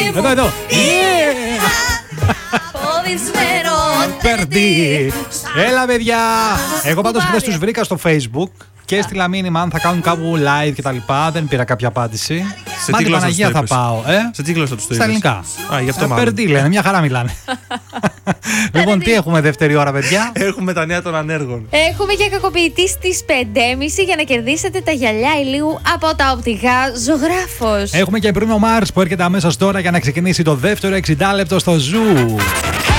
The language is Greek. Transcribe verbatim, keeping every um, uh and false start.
Εδώ, εδώ. Ποδισμένο Περντί. Έλα, παιδιά. Εγώ πάντως χθες τους βρήκα στο Facebook και έστειλα μήνυμα αν θα κάνουν κάπου live και τα λοιπά. Δεν πήρα κάποια απάντηση. Σε Μα τι την γλώσσα Παναγία τους το θα είπες? πάω. Ε? Σε τι γλώσσα τους το Στα είπες? ελληνικά. Α, γι' αυτό Ε, μάλλον. Περντί λένε, μια χαρά μιλάνε. Λοιπόν, τι έχουμε δεύτερη ώρα, παιδιά? Έχουμε τα νέα των ανέργων. Έχουμε και κακοποιητή στις πέντε και μισή για να κερδίσετε τα γυαλιά ηλίου από τα οπτικά Ζωγράφος. Έχουμε και Bruno Mars που έρχεται αμέσως τώρα για να ξεκινήσει το δεύτερο εξήντα λεπτό στο Ζου.